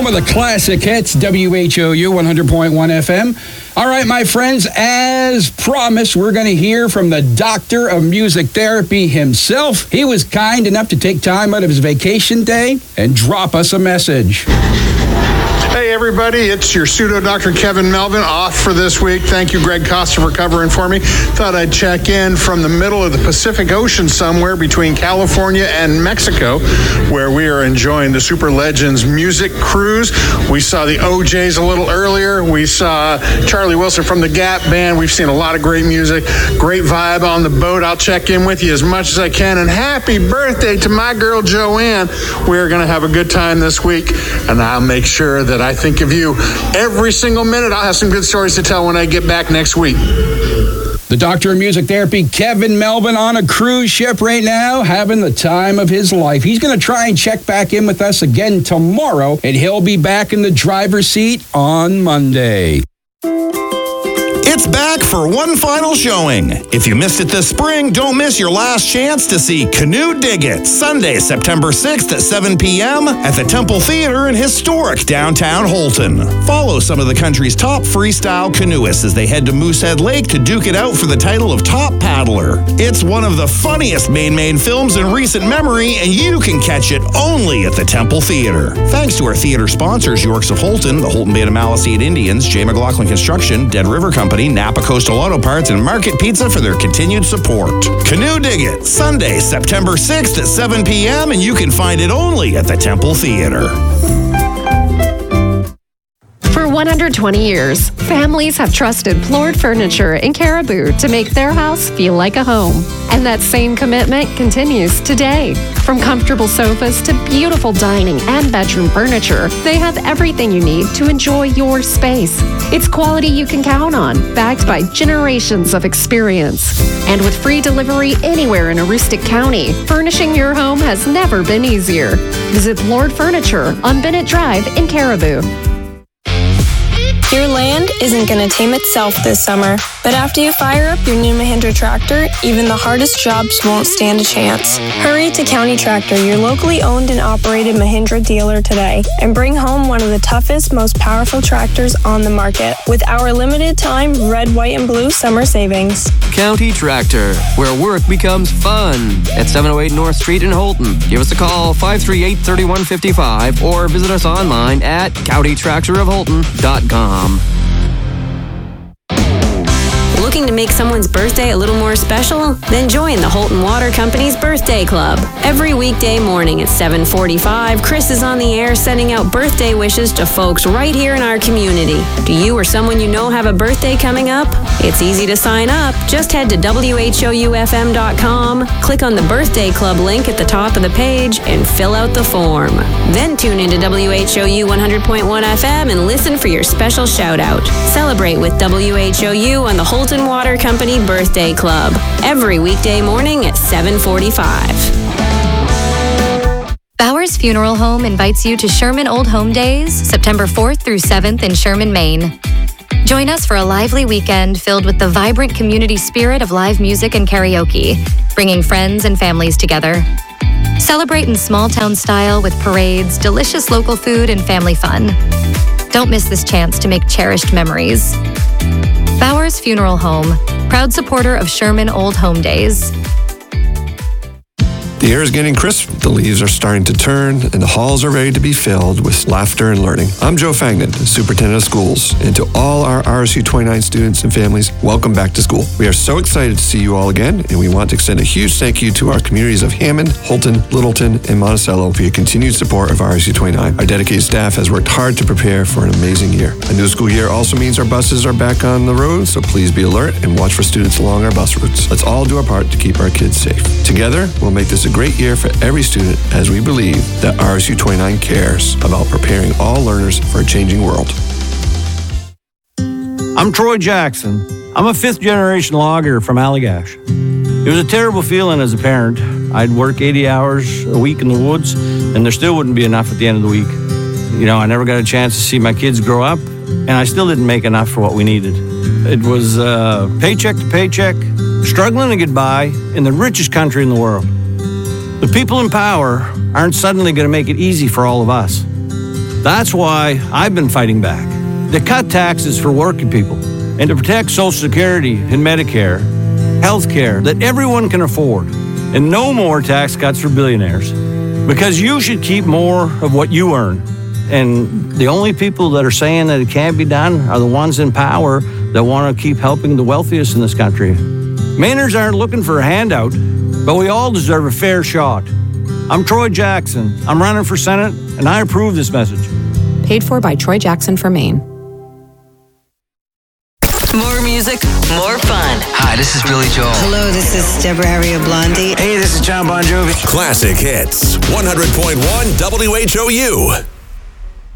with the classic hits, WHOU 100.1 FM. All right, my friends, as promised, we're going to hear from the doctor of music therapy himself. He was kind enough to take time out of his vacation day and drop us a message. Hey everybody, it's your pseudo Dr. Kevin Melvin off for this week. Thank you, Greg Costa, for covering for me. Thought I'd check in from the middle of the Pacific Ocean somewhere between California and Mexico, where we are enjoying the Super Legends music cruise. We saw the OJs a little earlier. We saw Charlie Wilson from the Gap Band. We've seen a lot of great music, great vibe on the boat. I'll check in with you as much as I can. And happy birthday to my girl Joanne. We're going to have a good time this week, and I'll make sure that I think of you every single minute. I'll have some good stories to tell when I get back next week. The doctor of music therapy, Kevin Melvin, on a cruise ship right now, having the time of his life. He's going to try and check back in with us again tomorrow, and he'll be back in the driver's seat on Monday. It's back for one final showing. If you missed it this spring, don't miss your last chance to see Canoe Dig It, Sunday, September 6th at 7 p.m. at the Temple Theater in historic downtown Holton. Follow some of the country's top freestyle canoeists as they head to Moosehead Lake to duke it out for the title of Top Paddler. It's one of the funniest Main films in recent memory, and you can catch it only at the Temple Theater. Thanks to our theater sponsors, Yorks of Holton, the Holton Beta Maliseet Indians, J. McLaughlin Construction, Dead River Company, Napa Coastal Auto Parts, and Market Pizza for their continued support. Canoe Dig It, Sunday, September 6th at 7 p.m., and you can find it only at the Temple Theater. For 120 years, families have trusted Plord Furniture in Caribou to make their house feel like a home. And that same commitment continues today. From comfortable sofas to beautiful dining and bedroom furniture, they have everything you need to enjoy your space. It's quality you can count on, backed by generations of experience. And with free delivery anywhere in Aroostook County, furnishing your home has never been easier. Visit Plord Furniture on Bennett Drive in Caribou. Your land isn't going to tame itself this summer, but after you fire up your new Mahindra tractor, even the hardest jobs won't stand a chance. Hurry to County Tractor, your locally owned and operated Mahindra dealer today, and bring home one of the toughest, most powerful tractors on the market with our limited time red, white, and blue summer savings. County Tractor, where work becomes fun, at 708 North Street in Holton. Give us a call, 538-3155, or visit us online at countytractorofholton.com. Looking to make someone's birthday a little more special? Then join the Holton Water Company's Birthday Club. Every weekday morning at 7:45, Chris is on the air sending out birthday wishes to folks right here in our community. Do you or someone you know have a birthday coming up? It's easy to sign up. Just head to WHOUFM.com, click on the Birthday Club link at the top of the page, and fill out the form. Then tune into WHOU 100.1 FM and listen for your special shout-out. Celebrate with WHOU on the Holton Water Company Birthday Club every weekday morning at 7:45. Bowers Funeral Home invites you to Sherman Old Home Days, September 4th through 7th in Sherman, Maine. Join us for a lively weekend filled with the vibrant community spirit of live music and karaoke, bringing friends and families together. Celebrate in small town style with parades, delicious local food, and family fun. Don't miss this chance to make cherished memories. Bowers Funeral Home, proud supporter of Sherman Old Home Days. The air is getting crisp, the leaves are starting to turn, and the halls are ready to be filled with laughter and learning. I'm Joe Fagnan, Superintendent of Schools, and to all our RSU 29 students and families, welcome back to school. We are so excited to see you all again, and we want to extend a huge thank you to our communities of Hammond, Holton, Littleton, and Monticello for your continued support of RSU 29. Our dedicated staff has worked hard to prepare for an amazing year. A new school year also means our buses are back on the road, so please be alert and watch for students along our bus routes. Let's all do our part to keep our kids safe. Together, we'll make this a great year for every student, as we believe that RSU 29 cares about preparing all learners for a changing world. I'm Troy Jackson. I'm a fifth-generation logger from Allagash. It was a terrible feeling as a parent. I'd work 80 hours a week in the woods, and there still wouldn't be enough at the end of the week. You know, I never got a chance to see my kids grow up, and I still didn't make enough for what we needed. It was paycheck to paycheck, struggling to get by in the richest country in the world. The people in power aren't suddenly going to make it easy for all of us. That's why I've been fighting back. To cut taxes for working people and to protect Social Security and Medicare, health care that everyone can afford, and no more tax cuts for billionaires. Because you should keep more of what you earn. And the only people that are saying that it can't be done are the ones in power that want to keep helping the wealthiest in this country. Mainers aren't looking for a handout, but we all deserve a fair shot. I'm Troy Jackson. I'm running for Senate, and I approve this message. Paid for by Troy Jackson for Maine. More music, more fun. Hi, this is Billy Joel. Hello, this is Deborah Harry of Blondie. Hey, this is John Bon Jovi. Classic Hits, 100.1 WHOU.